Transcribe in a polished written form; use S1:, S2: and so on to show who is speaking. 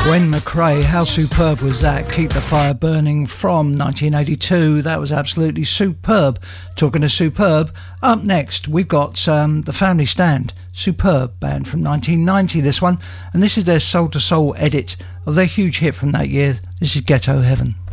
S1: Gwen McRae, how superb was that? Keep the Fire Burning from 1982. That was absolutely superb. Talking of superb, up next we've got The Family Stand, superb band from 1990 this one, and this is their Soul to Soul edit of their huge hit from that year. This is Ghetto Heaven.